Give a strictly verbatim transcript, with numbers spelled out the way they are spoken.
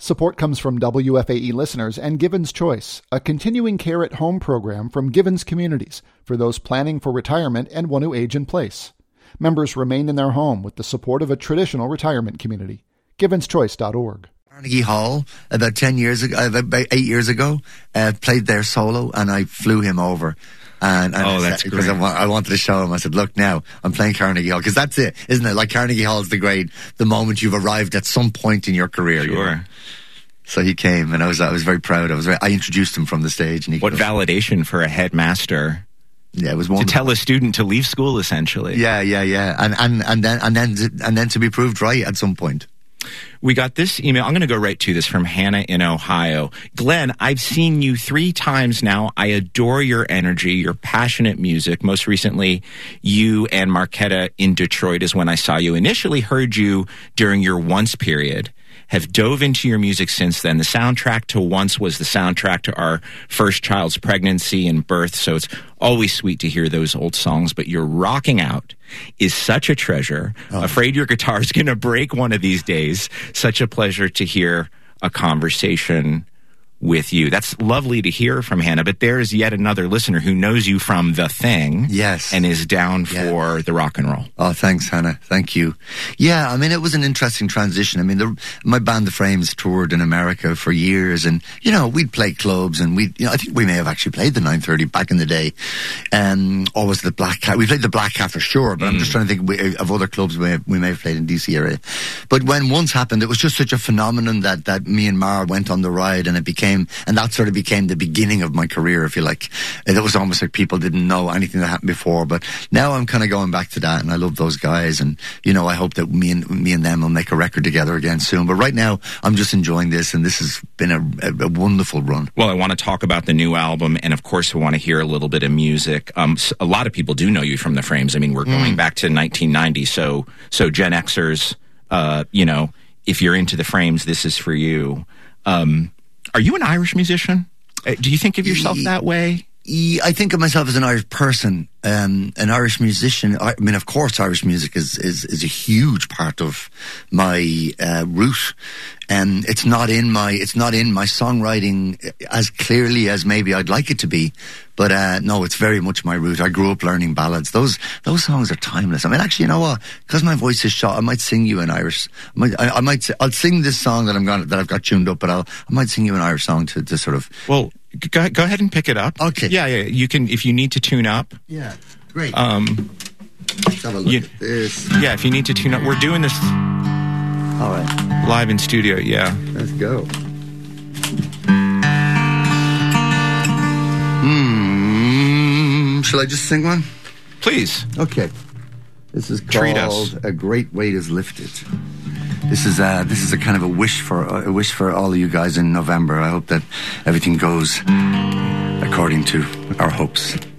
Support comes from W F A E listeners and Givens Choice, a continuing care at home program from Givens Communities for those planning for retirement and want to age in place. Members remain in their home with the support of a traditional retirement community. Givens Choice dot org. Carnegie Hall, about ten years ago, about eight years ago, uh, played their solo, and I flew him over. And, and oh, that's said, great. Because I, I wanted to show him. I said, look, now, I'm playing Carnegie Hall. Because that's it, isn't it? Like, Carnegie Hall is the grade, the moment you've arrived at some point in your career. Sure. You know? So he came, and I was I was very proud. I was very, I introduced him from the stage. And he What goes, validation for a headmaster. Yeah, it was wonderful. To tell a student to leave school, essentially. Yeah, yeah, yeah. And, and, and, then, and, then, and then to be proved right at some point. We got this email. I'm going to go right to this from Hannah in Ohio. Glenn, I've seen you three times now. I adore your energy, your passionate music. Most recently, you and Marquetta in Detroit is when I saw you. Initially heard you during your Once period. Have dove into your music since then. The soundtrack to Once was the soundtrack to our first child's pregnancy and birth, so it's always sweet to hear those old songs, but your rocking out is such a treasure. Oh. Afraid your guitar's going to break one of these days. Such a pleasure to hear a conversation with you. That's lovely to hear from Hannah, but there's yet another listener who knows you from The Thing. Yes. And is down yeah. for the rock and roll. Oh, thanks, Hannah. Thank you. Yeah, I mean, it was an interesting transition. I mean, the, my band, The Frames, toured in America for years, and, you know, we'd play clubs, and we, you know, I think we may have actually played the nine thirty back in the day. Um, or was it the Black Cat? We played the Black Cat for sure, but mm. I'm just trying to think we, of other clubs we may, have, we may have played in D C area. But when Once happened, it was just such a phenomenon that, that me and Mar went on the ride, and it became and that sort of became the beginning of my career, if you like. It was almost like people didn't know anything that happened before, but now I'm kind of going back to that, and I love those guys, and, you know, I hope that me and me and them will make a record together again soon. But right now, I'm just enjoying this, and this has been a, a, a wonderful run. Well, I want to talk about the new album, and of course, I want to hear a little bit of music. Um, a lot of people do know you from The Frames. I mean, we're going mm. back to nineteen ninety, so so Gen Xers, uh, you know, if you're into The Frames, this is for you. Um, Are you an Irish musician? Uh, do you think of yourself that way? I think of myself as an Irish person, um, an Irish musician. I mean, of course, Irish music is, is, is a huge part of my uh, root. And it's not in my, it's not in my songwriting as clearly as maybe I'd like it to be. But, uh, no, it's very much my root. I grew up learning ballads. Those, those songs are timeless. I mean, actually, you know what? Because my voice is shot, I might sing you an Irish, I might, I, I might, say, I'll sing this song that I'm gonna, that I've got tuned up, but I'll, I might sing you an Irish song to, to sort of. Well, go, go ahead and pick it up. Okay. Yeah, yeah. You can, if you need to tune up. Yeah. Great. Um, Let's have a look you, at this. Yeah, if you need to tune up. We're doing this. All right. Live in studio, yeah. Let's go. Hmm. Shall I just sing one? Please. Okay. This is Treat us. called A Great Weight Is Lifted. This is a, this is a kind of a wish for a wish for all of you guys in November. I hope that everything goes according to our hopes.